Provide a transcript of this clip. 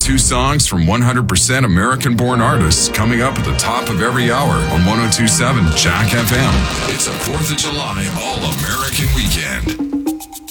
2 songs from 100% American-born artists coming up at the top of every hour on 102.7 Jack FM. It's a 4th of July All-American Weekend.